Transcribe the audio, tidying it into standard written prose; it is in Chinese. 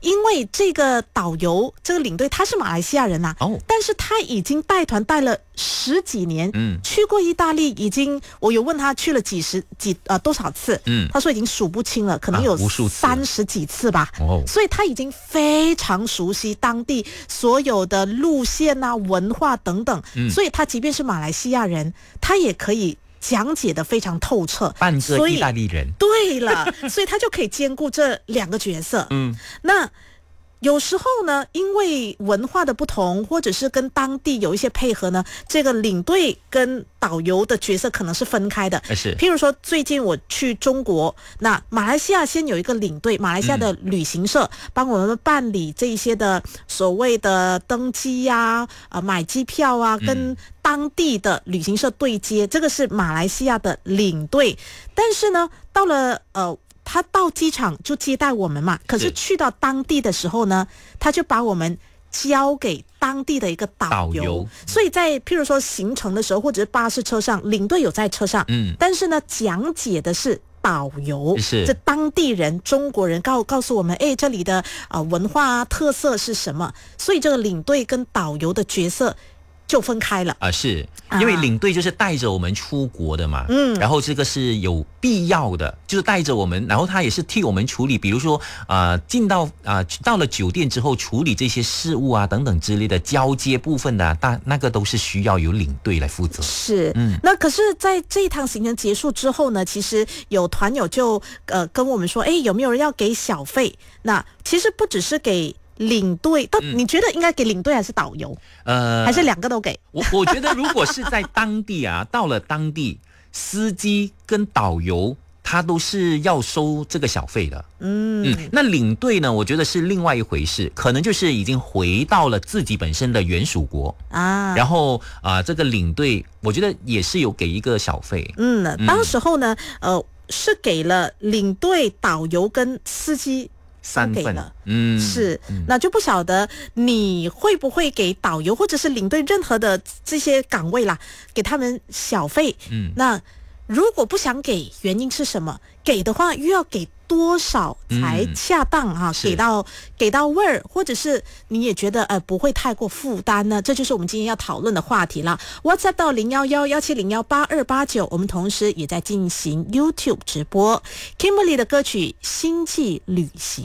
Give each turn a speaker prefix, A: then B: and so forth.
A: 因为这个导游这个领队他是马来西亚人但是他已经带团带了10几年，去过意大利，已经我有问他去了多少次，他说已经数不清了，可能有30几次吧，所以他已经非常熟悉当地所有的路线文化等等，所以他即便是马来西亚人，他也可以讲解的非常透彻，
B: 半个意大利人。
A: 对了，所以他就可以兼顾这2个角色。那有时候呢，因为文化的不同，或者是跟当地有一些配合呢，这个领队跟导游的角色可能是分开的。
B: 是，
A: 譬如说最近我去中国，那马来西亚先有一个领队，马来西亚的旅行社帮我们办理这一些的所谓的登机买机票跟当地的旅行社对接，这个是马来西亚的领队。但是呢，到了他到机场就接待我们嘛，可是去到当地的时候呢，他就把我们交给当地的一个导游，所以在譬如说行程的时候，或者是巴士车上，领队有在车上，但是呢，讲解的是导游，
B: 是
A: 这当地人中国人告诉我们，这里的文化特色是什么，所以这个领队跟导游的角色就分开了
B: 是因为领队就是带着我们出国的嘛，然后这个是有必要的，就是带着我们，然后他也是替我们处理，比如说进到到了酒店之后处理这些事务等等之类的交接部分的那个都是需要由领队来负责。
A: 是，那可是在这一趟行程结束之后呢，其实有团友就跟我们说，有没有人要给小费？那其实不只是给领队，你觉得应该给领队还是导游？还是2个都给？
B: 我觉得如果是在当地到了当地，司机跟导游他都是要收这个小费的。那领队呢，我觉得是另外一回事，可能就是已经回到了自己本身的原属国然后这个领队我觉得也是有给一个小费。
A: 当时候呢，是给了领队、导游跟司机
B: 3份
A: 了，是，那就不晓得你会不会给导游或者是领队任何的这些岗位啦，给他们小费。那如果不想给，原因是什么？给的话又要给多少才恰当给到位儿，或者是你也觉得不会太过负担呢？这就是我们今天要讨论的话题了。WhatsApp 到011-170-8289，我们同时也在进行 YouTube 直播。Kimberly 的歌曲《星际旅行》。